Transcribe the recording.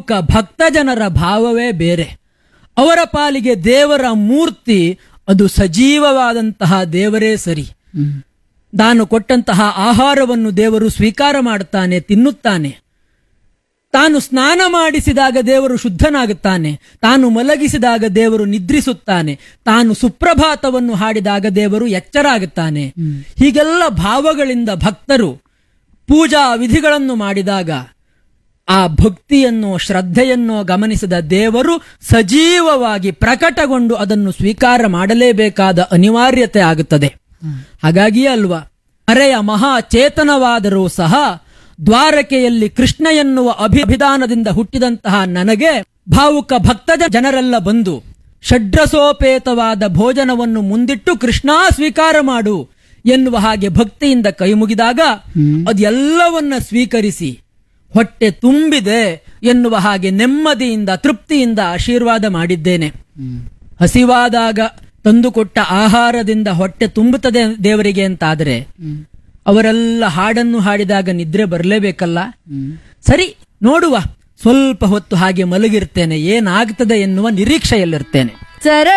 ಭಾವುಕ ಭಕ್ತ ಜನರ ಭಾವವೇ ಬೇರೆ. ಅವರ ಪಾಲಿಗೆ ದೇವರ ಮೂರ್ತಿ ಅದು ಸಜೀವವಾದಂತಹ ದೇವರೇ ಸರಿ. ತಾನು ಕೊಟ್ಟಂತಹ ಆಹಾರವನ್ನು ದೇವರು ಸ್ವೀಕಾರ ಮಾಡುತ್ತಾನೆ, ತಿನ್ನುತ್ತಾನೆ. ತಾನು ಸ್ನಾನ ಮಾಡಿಸಿದಾಗ ದೇವರು ಶುದ್ಧನಾಗುತ್ತಾನೆ, ತಾನು ಮಲಗಿಸಿದಾಗ ದೇವರು ನಿದ್ರಿಸುತ್ತಾನೆ, ತಾನು ಸುಪ್ರಭಾತವನ್ನು ಹಾಡಿದಾಗ ದೇವರು ಎಚ್ಚರಾಗುತ್ತಾನೆ. ಹೀಗೆಲ್ಲ ಭಾವಗಳಿಂದ ಭಕ್ತರು ಪೂಜಾ ವಿಧಿಗಳನ್ನು ಮಾಡಿದಾಗ ಆ ಭಕ್ತಿಯನ್ನೋ ಶ್ರದ್ಧೆಯನ್ನೋ ಗಮನಿಸಿದ ದೇವರು ಸಜೀವವಾಗಿ ಪ್ರಕಟಗೊಂಡು ಅದನ್ನು ಸ್ವೀಕಾರ ಮಾಡಲೇಬೇಕಾದ ಅನಿವಾರ್ಯತೆ ಆಗುತ್ತದೆ. ಹಾಗಾಗಿಯೇ ಅಲ್ವಾ, ಹರೆಯ ಮಹಾಚೇತನವಾದರೂ ಸಹ ದ್ವಾರಕೆಯಲ್ಲಿ ಕೃಷ್ಣ ಎನ್ನುವ ಅಭಿಧಾನದಿಂದ ಹುಟ್ಟಿದಂತಹ ನನಗೆ ಭಾವುಕ ಭಕ್ತ ಜನರೆಲ್ಲ ಬಂದು ಷಡ್ರಸೋಪೇತವಾದ ಭೋಜನವನ್ನು ಮುಂದಿಟ್ಟು ಕೃಷ್ಣ ಸ್ವೀಕಾರ ಮಾಡು ಎನ್ನುವ ಹಾಗೆ ಭಕ್ತಿಯಿಂದ ಕೈ ಮುಗಿದಾಗ ಅದೆಲ್ಲವನ್ನ ಸ್ವೀಕರಿಸಿ ಹೊಟ್ಟೆ ತುಂಬಿದೆ ಎನ್ನುವ ಹಾಗೆ ನೆಮ್ಮದಿಯಿಂದ ತೃಪ್ತಿಯಿಂದ ಆಶೀರ್ವಾದ ಮಾಡಿದ್ದೇನೆ. ಹಸಿವಾದಾಗ ತಂದುಕೊಟ್ಟ ಆಹಾರದಿಂದ ಹೊಟ್ಟೆ ತುಂಬುತ್ತದೆ ದೇವರಿಗೆ ಅಂತಾದರೆ ಅವರೆಲ್ಲ ಹಾಡನ್ನು ಹಾಡಿದಾಗ ನಿದ್ರೆ ಬರಲೇಬೇಕಲ್ಲ. ಸರಿ, ನೋಡುವ, ಸ್ವಲ್ಪ ಹೊತ್ತು ಹಾಗೆ ಮಲಗಿರ್ತೇನೆ, ಏನಾಗ್ತದೆ ಎನ್ನುವ ನಿರೀಕ್ಷೆಯಲ್ಲಿರ್ತೇನೆ.